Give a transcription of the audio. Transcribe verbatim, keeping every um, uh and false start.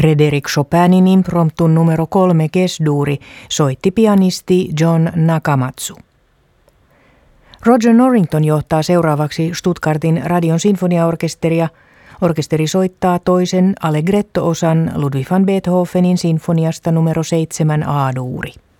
Frédéric Chopinin impromptun numero kolme Ges-duuri soitti pianisti John Nakamatsu. Roger Norrington johtaa seuraavaksi Stuttgartin radion sinfoniaorkesteria. Orkesteri soittaa toisen allegretto-osan Ludwig van Beethovenin sinfoniasta numero seitsemän A-duuri.